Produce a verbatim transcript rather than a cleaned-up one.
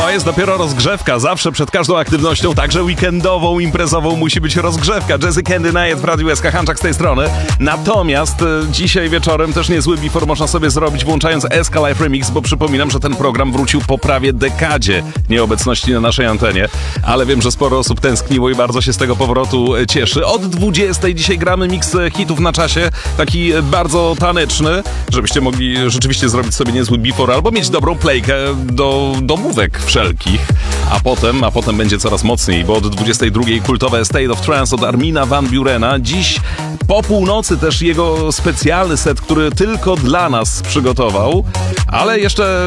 To jest dopiero rozgrzewka. Zawsze przed każdą aktywnością, także weekendową, imprezową, musi być rozgrzewka. Jazzy Candy Night w Radiu S K, Hanczak z tej strony. Natomiast e, dzisiaj wieczorem też niezły before można sobie zrobić, włączając S K Live Remix, bo przypominam, że ten program wrócił po prawie dekadzie nieobecności na naszej antenie. Ale wiem, że sporo osób tęskniło i bardzo się z tego powrotu cieszy. Od dwudziestej dzisiaj gramy miks hitów na czasie, taki bardzo taneczny, żebyście mogli rzeczywiście zrobić sobie niezły before albo mieć dobrą playkę do domówek wszelkich. A potem, a potem będzie coraz mocniej, bo od dwudziestej drugiej kultowe State of Trance od Armina van Burena. Dziś po północy też jego specjalny set, który tylko dla nas przygotował. Ale jeszcze